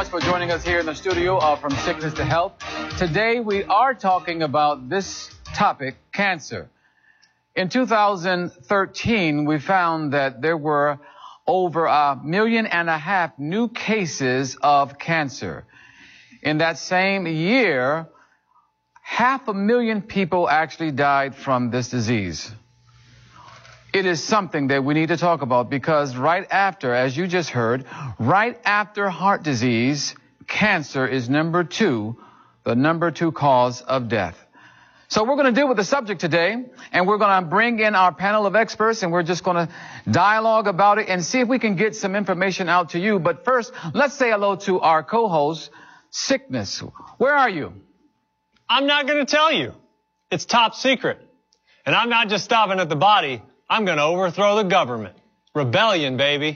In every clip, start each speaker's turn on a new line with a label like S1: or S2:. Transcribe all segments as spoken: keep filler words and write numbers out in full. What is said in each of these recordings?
S1: For joining us here in the studio uh, from Sickness to Health. Today we are talking about this topic, cancer. In two thousand thirteen, we found that there were over a million and a half new cases of cancer. In that same year, half a million people actually died from this disease. It is something that we need to talk about because right after, as you just heard, right after heart disease, cancer is number two, the number two cause of death. So we're going to deal with the subject today, and we're going to bring in our panel of experts, and we're just going to dialogue about it and see if we can get some information out to you. But first, let's say hello to our co-host, Sickness. Where are you?
S2: I'm not going to tell you. It's top secret. And I'm not just stopping at the body. I'm going to overthrow the government. Rebellion, baby.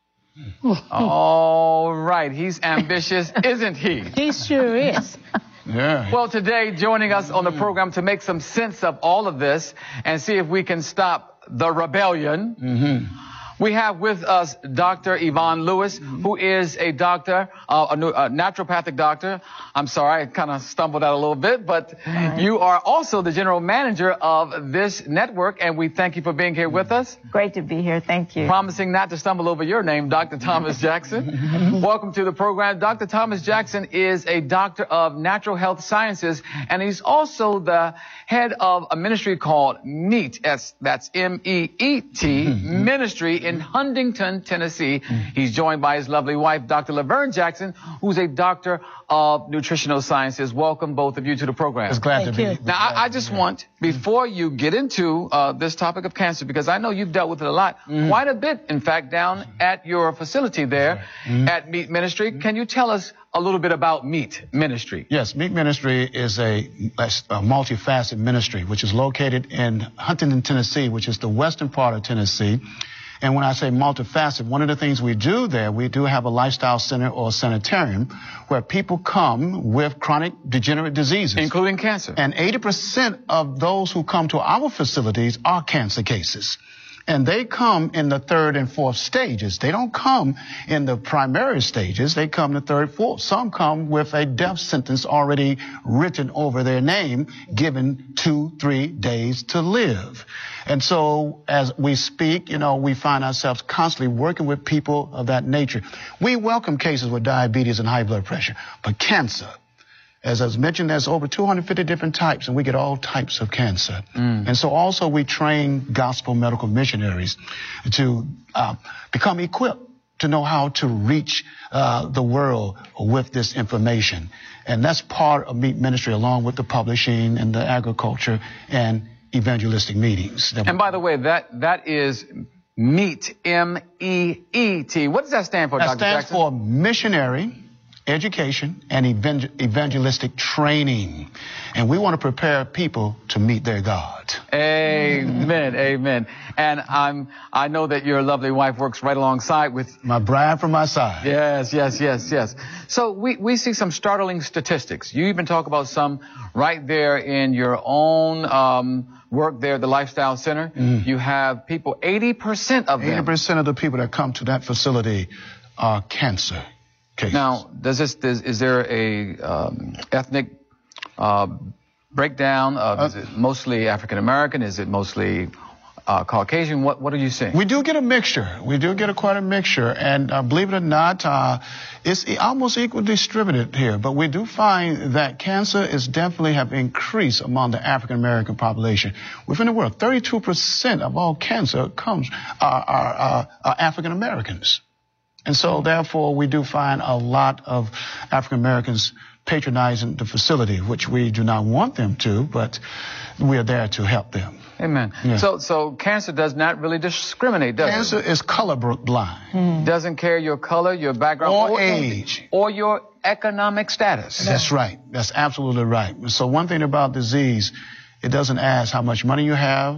S1: All right. He's ambitious, isn't he?
S3: He sure is.
S1: Yeah. Well, today, joining us on the program to make some sense of all of this and see if we can stop the rebellion, mm-hmm. we have with us Doctor Yvonne Lewis, who is a doctor, uh, a, a naturopathic doctor. I'm sorry, I kind of stumbled out a little bit, but right. You are also the general manager of this network, and we thank you for being here with us.
S3: Great to be here. Thank you.
S1: Promising not to stumble over your name, Doctor Thomas Jackson. Welcome to the program. Doctor Thomas Jackson is a doctor of natural health sciences, and he's also the head of a ministry called MEET, that's M E E T, mm-hmm. Ministry in Huntington, Tennessee. Mm-hmm. He's joined by his lovely wife, Doctor Laverne Jackson, who's a doctor of nutritional sciences. Welcome, both of you, to the program.
S4: It's glad
S3: Thank
S4: to
S3: you.
S4: be.
S1: Now, I, I just want, before you get into uh, this topic of cancer, because I know you've dealt with it a lot, mm-hmm. quite a bit, in fact, down at your facility there mm-hmm. at MEET Ministry. Mm-hmm. Can you tell us a little bit about MEET Ministry?
S4: Yes, MEET Ministry is a, a multifaceted ministry, which is located in Huntington, Tennessee, which is the western part of Tennessee. And when I say multifaceted, one of the things we do there, we do have a lifestyle center or sanitarium where people come with chronic degenerative diseases.
S1: Including cancer.
S4: And eighty percent of those who come to our facilities are cancer cases. And they come in the third and fourth stages. They don't come in the primary stages. They come in the third, fourth. Some come with a death sentence already written over their name, given two, three days to live. And so as we speak, you know, we find ourselves constantly working with people of that nature. We welcome cases with diabetes and high blood pressure, but cancer, as I was mentioned, there's over two hundred fifty different types, and we get all types of cancer. Mm. And so also we train gospel medical missionaries to uh, become equipped to know how to reach uh, the world with this information. And that's part of MEET Ministry, along with the publishing and the agriculture and evangelistic meetings.
S1: And by the way, that that is MEET, M E E T. What does that stand for,
S4: That
S1: Doctor
S4: stands
S1: Jackson?
S4: for Missionary Education and Evangelistic Training. And we want to prepare people to meet their God.
S1: Amen, amen. And I'm, I know that your lovely wife works right alongside with...
S4: My bride from my side.
S1: Yes, yes, yes, yes. So we, we see some startling statistics. You even talk about some right there in your own um, work there at the Lifestyle Center. Mm. You have people, eighty percent of them...
S4: eighty percent of the people that come to that facility are cancer cases.
S1: Now, does this, does, is there a um, ethnic uh, breakdown? Of, uh, is it mostly African-American? Is it mostly uh, Caucasian? What, what are you seeing?
S4: We do get a mixture. We do get a quite a mixture. And uh, believe it or not, uh, it's almost equally distributed here. But we do find that cancer is definitely have increased among the African-American population. Within the world, thirty-two percent of all cancer comes are, are, are, are African-Americans. And so, therefore, we do find a lot of African Americans patronizing the facility, which we do not want them to, but we are there to help them.
S1: Amen. Yeah. So, so cancer does not really discriminate, does
S4: cancer it? Cancer is colorblind.
S1: Mm. Doesn't care your color, your background,
S4: or,
S1: or
S4: age,
S1: or your economic status.
S4: That's right. That's absolutely right. So, one thing about disease, it doesn't ask how much money you have.